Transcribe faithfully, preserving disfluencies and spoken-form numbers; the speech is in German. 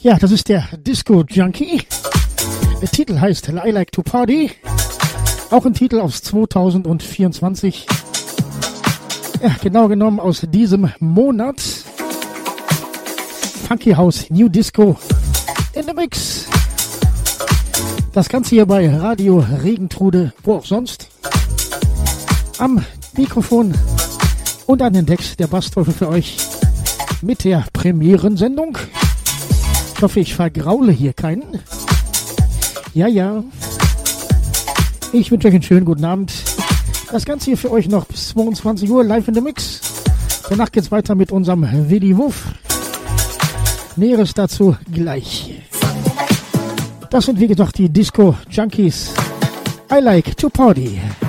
Ja, das ist der Disco Junkie. Der Titel heißt I Like to Party. Auch ein Titel aus zweitausendvierundzwanzig. Ja, genau genommen aus diesem Monat. Funky House New Disco in the Mix. Das Ganze hier bei Radio Regentrude, wo auch sonst. Am Mikrofon und an den Decks der Bassteufel für euch mit der Premierensendung. Ich hoffe, ich vergraule hier keinen. Ja, ja. Ich wünsche euch einen schönen guten Abend. Das Ganze hier für euch noch bis zweiundzwanzig Uhr live in the Mix. Danach geht's weiter mit unserem Willi Wuff. Näheres dazu gleich. Das sind wie gesagt die Disco Junkies. I like to party.